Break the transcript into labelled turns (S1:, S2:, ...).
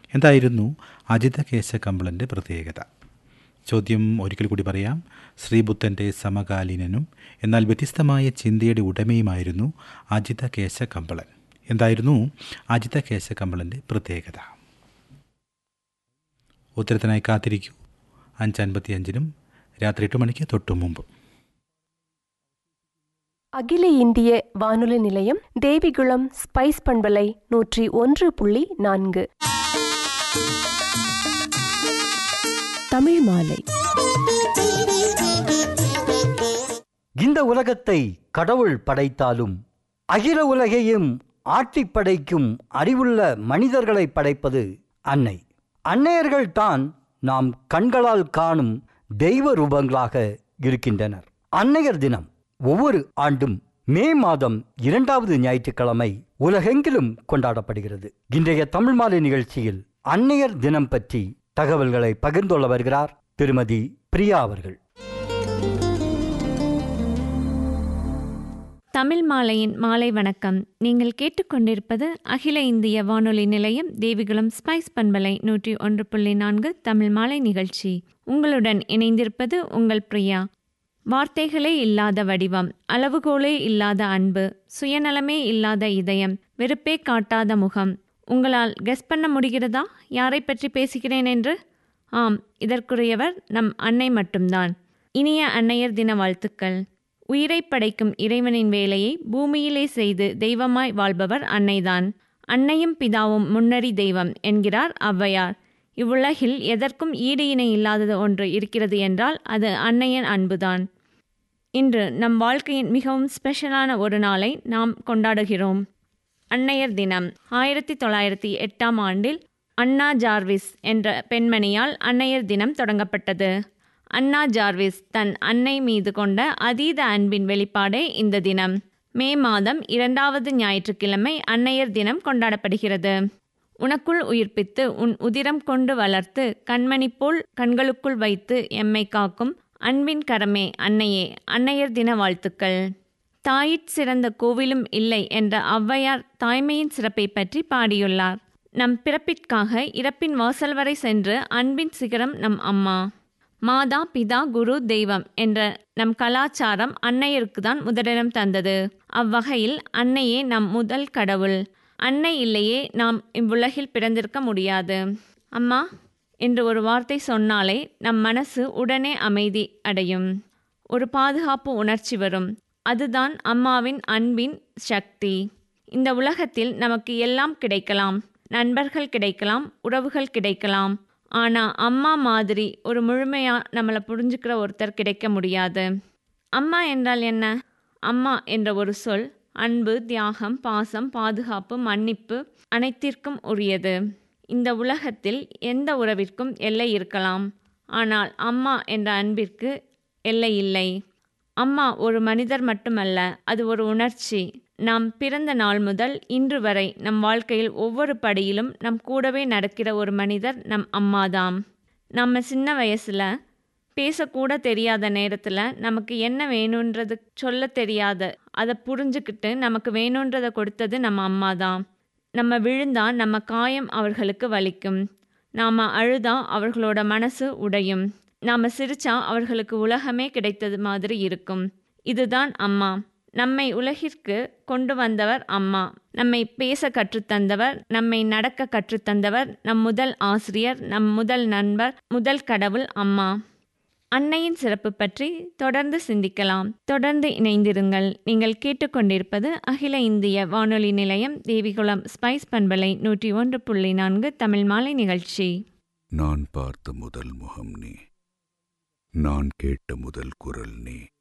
S1: എന്തായിരുന്നു അജിത കേശകമ്പളൻ്റെ പ്രത്യേകത? ചോദ്യം ഒരിക്കൽ കൂടി പറയാം. ശ്രീബുദ്ധൻ്റെ സമകാലീനനും എന്നാൽ വ്യത്യസ്തമായ ചിന്തയുടെ ഉടമയുമായിരുന്നു അജിത കേശകമ്പളൻ. എന്തായിരുന്നു അജിത കേശകമ്പളൻ്റെ പ്രത്യേകത? ഉത്തരത്തിനായി കാത്തിരിക്കൂ. 5:55 രാത്രി 8 മണിക്ക് തൊട്ടു മുമ്പ്.
S2: அகில இந்திய வானொலி நிலையம், தேவிகுளம் ஸ்பைஸ் பண்பலை 101.4. தமிழ் மாலை.
S3: இந்த உலகத்தை கடவுள் படைத்தாலும் அகில உலகையும் ஆட்டி படைக்கும் அறிவுள்ள மனிதர்களை படைப்பது அன்னை. அன்னையர்கள் தான் நாம் கண்களால் காணும் தெய்வ ரூபங்களாக இருக்கின்றனர். அன்னையர் தினம் ஒவ்வொரு ஆண்டும் மே மாதம் 2வது ஞாயிற்றுக்கிழமை உலகெங்கிலும் கொண்டாடப்படுகிறது. இன்றைய தமிழ் மாலை நிகழ்ச்சியில் அன்னையர் தினம் பற்றி தகவல்களை பகிர்ந்துள்ள வருகிறார் திருமதி பிரியா அவர்கள்.
S4: தமிழ் மாலையின் மாலை வணக்கம். நீங்கள் கேட்டுக்கொண்டிருப்பது அகில இந்திய வானொலி நிலையம், தேவிகுளம் ஸ்பைஸ் பண்பலை 101.4 தமிழ் மாலை நிகழ்ச்சி. உங்களுடன் இணைந்திருப்பது உங்கள் பிரியா. வார்த்தைகளே இல்லாத வடிவம், அளவுகோலே இல்லாத அன்பு, சுயநலமே இல்லாத இதயம், வெறுப்பே காட்டாத முகம். உங்களால் கெஸ் பண்ண முடிகிறதா யாரை பற்றி பேசுகிறேன் என்று? ஆம், இதற்குரியவர் நம் அன்னை மட்டும்தான். இனிய அன்னையர் தின வாழ்த்துக்கள். உயிரை படைக்கும் இறைவனின் வேலையை பூமியிலே செய்து தெய்வமாய் வாழ்பவர் அன்னைதான். அன்னையும் பிதாவும் முன்னறி தெய்வம் என்கிறார் ஔவையார். இவ்வுலகில் எதற்கும் ஈடு இணை இல்லாதது ஒன்று இருக்கிறது என்றால் அது அன்னையின் அன்புதான். இன்று நம் வாழ்க்கையின் மிகவும் ஸ்பெஷலான ஒரு நாளை நாம் கொண்டாடுகிறோம். அன்னையர் தினம் 1908ஆம் ஆண்டில் அன்னா ஜார்விஸ் என்ற பெண்மணியால் அன்னையர் தினம் தொடங்கப்பட்டது. அன்னா ஜார்விஸ் தன் அன்னை மீது கொண்ட அதீத அன்பின் வெளிப்பாடே இந்த தினம். மே மாதம் 2வது ஞாயிற்றுக்கிழமை அன்னையர் தினம் கொண்டாடப்படுகிறது. உனக்குள் உயிர்ப்பித்து உன் உதிரம் கொண்டு வளர்த்து கண்மணி போல் கண்களுக்குள் வைத்து எம்மை காக்கும் அன்பின் கரமே அன்னையே, அன்னையர் தின வாழ்த்துக்கள். தாயிற் சிறந்த கோவிலும் இல்லை என்ற ஔவையார் தாய்மையின் சிறப்பை பற்றி பாடியுள்ளார். நம் பிறப்பிற்காக இறப்பின் வாசல் வரை சென்று அன்பின் சிகரம் நம் அம்மா. மாதா பிதா குரு தெய்வம் என்ற நம் கலாச்சாரம் அன்னையருக்கு தான் முதலிடம் தந்தது. அவ்வகையில் அன்னையே நம் முதல் கடவுள். அன்னை இல்லையே நாம் இவ்வுலகில் பிறந்திருக்க முடியாது. அம்மா என்று ஒரு வார்த்தை சொன்னாலே நம் மனசு உடனே அமைதி அடையும். ஒரு பாதுகாப்பு உணர்ச்சி வரும். அதுதான் அம்மாவின் அன்பின் சக்தி. இந்த உலகத்தில் நமக்கு எல்லாம் கிடைக்கலாம், நண்பர்கள் கிடைக்கலாம், உறவுகள் கிடைக்கலாம். ஆனால் அம்மா மாதிரி ஒரு முழுமையாக நம்மளை புரிஞ்சுக்கிற ஒருத்தர் கிடைக்க முடியாது. அம்மா என்றால் என்ன? அம்மா என்ற ஒரு சொல் அன்பு, தியாகம், பாசம், பாதுகாப்பு, மன்னிப்பு அனைத்திற்கும் உரியது. இந்த உலகத்தில் எந்த உறவிற்கும் எல்லை இருக்கலாம், ஆனால் அம்மா என்ற அன்பிற்கு எல்லை இல்லை. அம்மா ஒரு மனிதர் மட்டுமல்ல, அது ஒரு உணர்ச்சி. நாம் பிறந்த நாள் முதல் இன்று வரை நம் வாழ்க்கையில் ஒவ்வொரு படியிலும் நம் கூடவே நடக்கிற ஒரு மனிதர் நம் அம்மாதாம். நம்ம சின்ன வயசில் பேசக்கூட தெரியாத நேரத்தில் நமக்கு என்ன வேணுன்றது சொல்ல தெரியாத அதை புரிஞ்சுக்கிட்டு நமக்கு வேணுன்றதை கொடுத்தது நம்ம அம்மா தான். நம்ம விழுந்தா நம்ம காயம் அவர்களுக்கு வலிக்கும், நாம் அழுதா அவர்களோட மனசு உடையும், நாம் சிரிச்சா அவர்களுக்கு உலகமே கிடைத்தது மாதிரி இருக்கும். இதுதான் அம்மா. நம்மை உலகிற்கு கொண்டு வந்தவர் அம்மா. நம்மை பேச கற்றுத்தந்தவர், நம்மை நடக்க கற்றுத்தந்தவர், நம் முதல் ஆசிரியர், நம் முதல் நண்பர், முதல் கடவுள் அம்மா. அன்னையின் சிறப்பு பற்றி தொடர்ந்து சிந்திக்கலாம். தொடர்ந்து இணைந்திருங்கள். நீங்கள் கேட்டுக்கொண்டிருப்பது அகில இந்திய வானொலி நிலையம், தேவிகுளம் ஸ்பைஸ் பண்பலை 101.4 தமிழ் மாலை நிகழ்ச்சி.
S5: நான் பார்த்த முதல் முகம் நீ, நான் கேட்ட முதல் குரல் நீ.